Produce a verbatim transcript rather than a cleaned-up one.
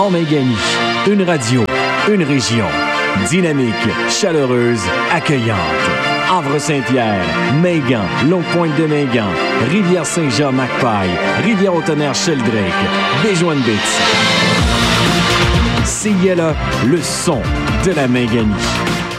en Mingani. Une radio, une région. Dynamique, chaleureuse, accueillante. Havre-Saint-Pierre, Mingan, Longue-Pointe-de-Mingan, Rivière-Saint-Jean-Macpaille, Rivière-au-Tonnerre-Sheldrake, Béjoine-Bits. C I L A, le son de la Minganie.